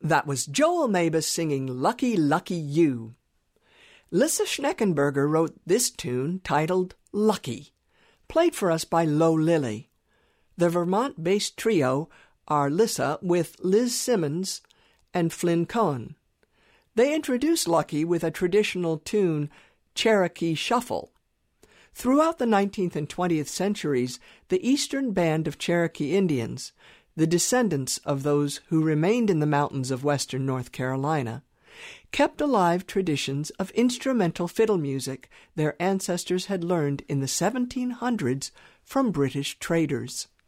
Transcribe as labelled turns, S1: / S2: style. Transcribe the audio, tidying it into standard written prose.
S1: That was Joel Mabus singing Lucky, Lucky You. Lissa Schneckenberger wrote this tune titled Lucky, played for us by Lo Lily. The Vermont-based trio are Lissa with Liz Simmons and Flynn Cohen. They introduced Lucky with a traditional tune, Cherokee Shuffle. Throughout the 19th and 20th centuries, the Eastern Band of Cherokee Indians, the descendants of those who remained in the mountains of western North Carolina, kept alive traditions of instrumental fiddle music their ancestors had learned in the 1700s from British traders.